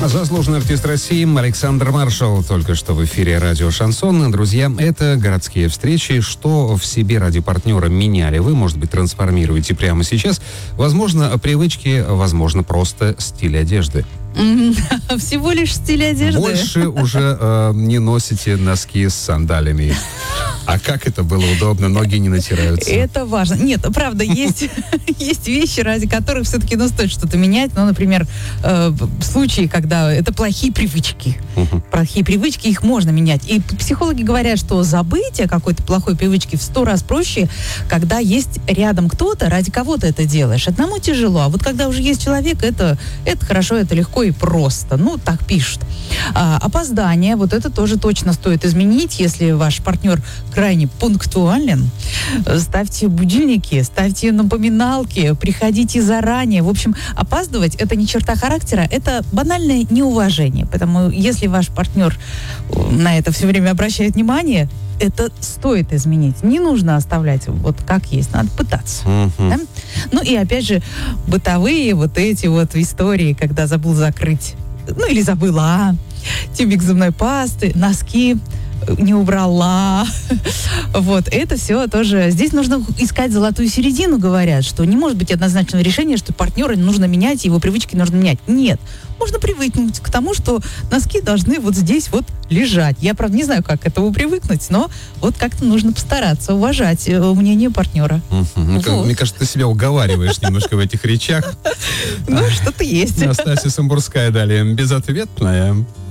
Заслуженный артист России Александр Маршал только что в эфире радио «Шансон». Друзья, это городские встречи. Что в себе ради партнера меняли вы, может быть, трансформируете прямо сейчас. Возможно, привычки, возможно, просто стиль одежды. Всего лишь стиль одежды. Больше уже не носите носки с сандалями. А как это было удобно, ноги не натираются. Это важно. Нет, правда, есть вещи, ради которых все-таки стоит что-то менять. Ну, например, случаи, когда это плохие привычки. Плохие привычки, их можно менять. И психологи говорят, что забыть о какой-то плохой привычке в 100 раз проще, когда есть рядом кто-то, ради кого ты это делаешь. Одному тяжело, а вот когда уже есть человек, это хорошо, это легко и просто. Ну, так пишут. Опоздание, вот это тоже точно стоит изменить, если ваш партнер крайне пунктуален. Ставьте будильники, ставьте напоминалки, приходите заранее. В общем, опаздывать — это не черта характера, это банальное неуважение. Поэтому, если ваш партнер на это все время обращает внимание, это стоит изменить. Не нужно оставлять вот как есть, надо пытаться. Да? Ну и опять же, бытовые вот эти вот истории, когда забыл закрыть, ну или забыла тюбик зубной пасты, носки не убрала. Вот, это все тоже. Здесь нужно искать золотую середину, говорят, что не может быть однозначного решения, что партнера нужно менять, его привычки нужно менять. Нет. Можно привыкнуть к тому, что носки должны вот здесь вот лежать. Я, правда, не знаю, как к этому привыкнуть, но вот как-то нужно постараться уважать мнение партнера. Мне кажется, ты себя уговариваешь немножко в этих речах. Ну, что-то есть. Настасья Самбурская далее. Безответная.